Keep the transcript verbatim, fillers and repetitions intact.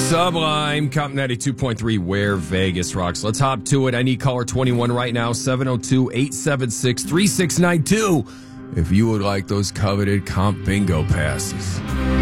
Sublime, Comp ninety-two point three, where Vegas rocks. Let's hop to it. I need caller twenty-one right now, seven oh two, eight seven six, three six nine two, if you would like those coveted Comp Bingo passes.